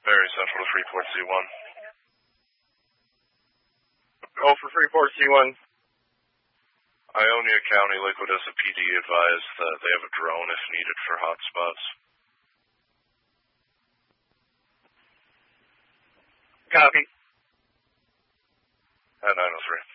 Very Central to Freeport C1. Go for Freeport C1. Ionia County Liquid SPD advised that they have a drone if needed for hotspots. Copy. At 903.